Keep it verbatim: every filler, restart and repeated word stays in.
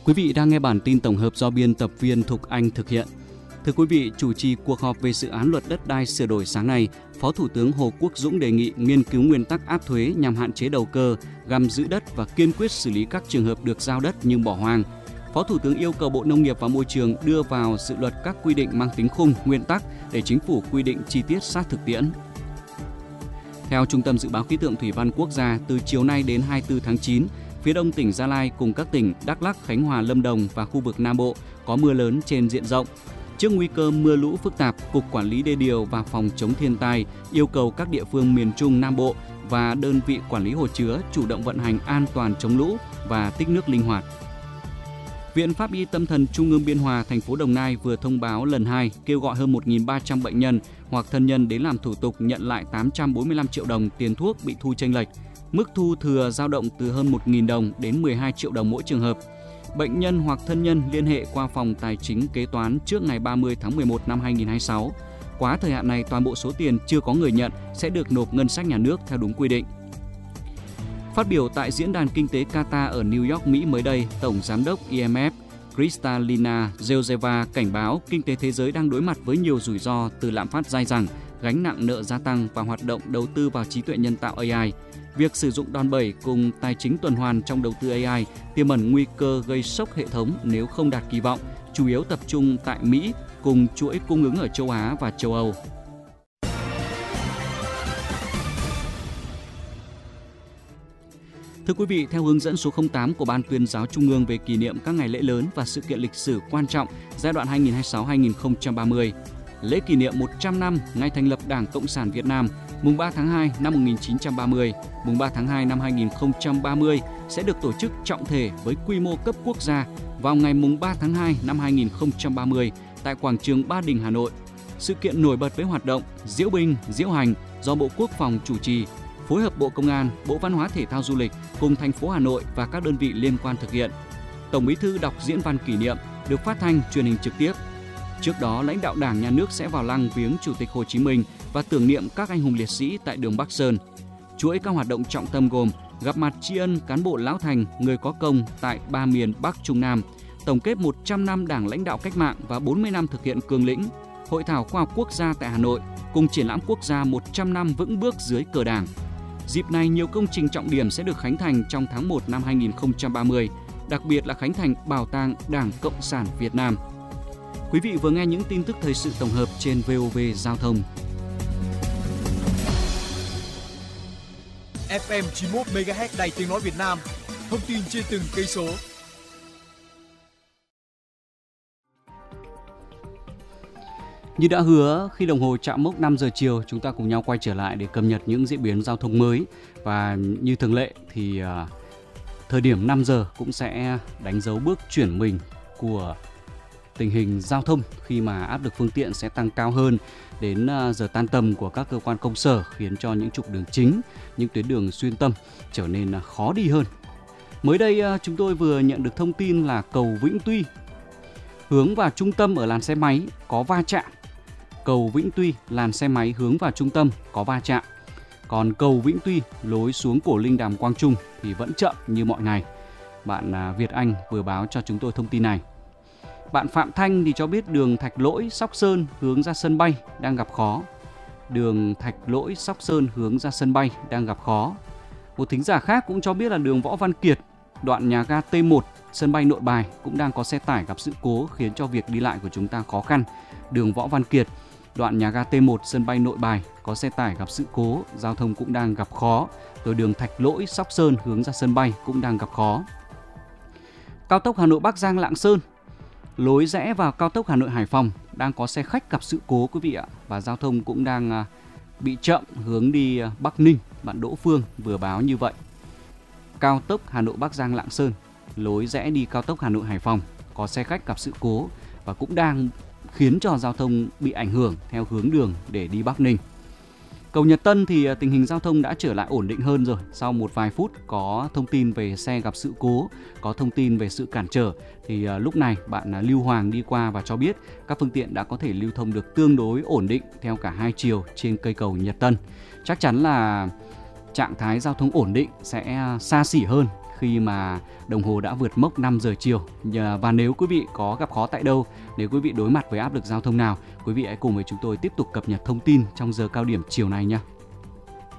Quý vị đang nghe bản tin tổng hợp do biên tập viên Thục Anh thực hiện. Thưa quý vị, chủ trì cuộc họp về dự án luật đất đai sửa đổi sáng nay, Phó Thủ tướng Hồ Quốc Dũng đề nghị nghiên cứu nguyên tắc áp thuế nhằm hạn chế đầu cơ, găm giữ đất và kiên quyết xử lý các trường hợp được giao đất nhưng bỏ hoang. Phó Thủ tướng yêu cầu Bộ Nông nghiệp và Môi trường đưa vào dự luật các quy định mang tính khung, nguyên tắc để chính phủ quy định chi tiết sát thực tiễn. Theo Trung tâm Dự báo Khí tượng Thủy văn Quốc gia, từ chiều nay đến hai mươi tư tháng chín, phía đông tỉnh Gia Lai cùng các tỉnh Đắk Lắk, Khánh Hòa, Lâm Đồng và khu vực Nam Bộ có mưa lớn trên diện rộng. Trước nguy cơ mưa lũ phức tạp, Cục Quản lý Đê điều và Phòng chống thiên tai yêu cầu các địa phương miền Trung Nam Bộ và đơn vị quản lý hồ chứa chủ động vận hành an toàn chống lũ và tích nước linh hoạt. Viện Pháp y Tâm thần Trung ương Biên Hòa, thành phố Đồng Nai vừa thông báo lần hai kêu gọi hơn một nghìn ba trăm bệnh nhân hoặc thân nhân đến làm thủ tục nhận lại tám trăm bốn mươi lăm triệu đồng tiền thuốc bị thu chênh lệch. Mức thu thừa dao động từ hơn một nghìn đồng đến mười hai triệu đồng mỗi trường hợp. Bệnh nhân hoặc thân nhân liên hệ qua phòng tài chính kế toán trước ngày ba mươi tháng mười một năm hai nghìn không trăm hai mươi sáu. Quá thời hạn này, toàn bộ số tiền chưa có người nhận sẽ được nộp ngân sách nhà nước theo đúng quy định. Phát biểu tại Diễn đàn Kinh tế Qatar ở New York, Mỹ mới đây, Tổng Giám đốc I M F Kristalina Georgieva cảnh báo kinh tế thế giới đang đối mặt với nhiều rủi ro từ lạm phát dai dẳng, gánh nặng nợ gia tăng và hoạt động đầu tư vào trí tuệ nhân tạo A I. Việc sử dụng đòn bẩy cùng tài chính tuần hoàn trong đầu tư A I tiềm ẩn nguy cơ gây sốc hệ thống nếu không đạt kỳ vọng, chủ yếu tập trung tại Mỹ cùng chuỗi cung ứng ở châu Á và châu Âu. Thưa quý vị, theo hướng dẫn số không tám của Ban Tuyên giáo Trung ương về kỷ niệm các ngày lễ lớn và sự kiện lịch sử quan trọng giai đoạn hai nghìn không trăm hai mươi sáu đến hai nghìn không trăm ba mươi, lễ kỷ niệm một trăm năm ngày thành lập Đảng Cộng sản Việt Nam, mùng ba tháng hai năm một nghìn chín trăm ba mươi, mùng ba tháng hai năm hai nghìn không trăm ba mươi sẽ được tổ chức trọng thể với quy mô cấp quốc gia vào ngày mùng ba tháng hai năm hai nghìn không trăm ba mươi tại quảng trường Ba Đình, Hà Nội. Sự kiện nổi bật với hoạt động diễu binh, diễu hành do Bộ Quốc phòng chủ trì, phối hợp Bộ Công an, Bộ Văn hóa Thể thao Du lịch cùng thành phố Hà Nội và các đơn vị liên quan thực hiện. Tổng Bí thư đọc diễn văn kỷ niệm được phát thanh truyền hình trực tiếp. Trước đó, lãnh đạo Đảng, Nhà nước sẽ vào lăng viếng Chủ tịch Hồ Chí Minh và tưởng niệm các anh hùng liệt sĩ tại đường Bắc Sơn. Chuỗi các hoạt động trọng tâm gồm gặp mặt tri ân cán bộ lão thành, người có công tại ba miền Bắc Trung Nam, tổng kết một trăm năm Đảng lãnh đạo cách mạng và bốn mươi năm thực hiện cương lĩnh, hội thảo khoa học quốc gia tại Hà Nội cùng triển lãm quốc gia một trăm năm vững bước dưới cờ Đảng. Dịp này, nhiều công trình trọng điểm sẽ được khánh thành trong tháng một năm hai nghìn không trăm ba mươi, đặc biệt là khánh thành Bảo tàng Đảng Cộng sản Việt Nam. Quý vị vừa nghe những tin tức thời sự tổng hợp trên vê o vê Giao thông. ép em chín mươi mốt mê ga héc Đài Tiếng nói Việt Nam, thông tin trên từng cây số. Như đã hứa, khi đồng hồ chạm mốc năm giờ chiều, chúng ta cùng nhau quay trở lại để cập nhật những diễn biến giao thông mới. Và như thường lệ thì uh, thời điểm năm giờ cũng sẽ đánh dấu bước chuyển mình của tình hình giao thông khi mà áp lực phương tiện sẽ tăng cao hơn đến uh, giờ tan tầm của các cơ quan công sở, khiến cho những trục đường chính, những tuyến đường xuyên tâm trở nên uh, khó đi hơn. Mới đây uh, chúng tôi vừa nhận được thông tin là cầu Vĩnh Tuy hướng vào trung tâm ở làn xe máy có va chạm. Cầu Vĩnh Tuy làn xe máy hướng vào trung tâm có va chạm. Còn cầu Vĩnh Tuy lối xuống Cổ Linh Đàm Quang Trung thì vẫn chậm như mọi ngày. Bạn Việt Anh vừa báo cho chúng tôi thông tin này. Bạn Phạm Thanh thì cho biết đường Thạch Lỗi Sóc Sơn hướng ra sân bay đang gặp khó. Đường Thạch Lỗi Sóc Sơn hướng ra sân bay đang gặp khó. Một thính giả khác cũng cho biết là đường Võ Văn Kiệt, đoạn nhà ga T một sân bay Nội Bài cũng đang có xe tải gặp sự cố khiến cho việc đi lại của chúng ta khó khăn. Đường Võ Văn Kiệt, đoạn nhà ga T một sân bay Nội Bài có xe tải gặp sự cố, giao thông cũng đang gặp khó. Rồi đường Thạch Lỗi Sóc Sơn hướng ra sân bay cũng đang gặp khó. Cao tốc Hà Nội Bắc Giang Lạng Sơn, lối rẽ vào cao tốc Hà Nội Hải Phòng đang có xe khách gặp sự cố quý vị ạ, và giao thông cũng đang bị chậm hướng đi Bắc Ninh. Bạn Đỗ Phương vừa báo như vậy. Cao tốc Hà Nội Bắc Giang Lạng Sơn, lối rẽ đi cao tốc Hà Nội Hải Phòng có xe khách gặp sự cố và cũng đang khiến cho giao thông bị ảnh hưởng theo hướng đường để đi Bắc Ninh. Cầu Nhật Tân thì tình hình giao thông đã trở lại ổn định hơn rồi. Sau một vài phút có thông tin về xe gặp sự cố, có thông tin về sự cản trở, thì lúc này bạn Lưu Hoàng đi qua và cho biết các phương tiện đã có thể lưu thông được tương đối ổn định theo cả hai chiều trên cây cầu Nhật Tân. Chắc chắn là trạng thái giao thông ổn định sẽ xa xỉ hơn khi mà đồng hồ đã vượt mốc năm giờ chiều. Và nếu quý vị có gặp khó tại đâu, nếu quý vị đối mặt với áp lực giao thông nào, quý vị hãy cùng với chúng tôi tiếp tục cập nhật thông tin trong giờ cao điểm chiều nay nhé.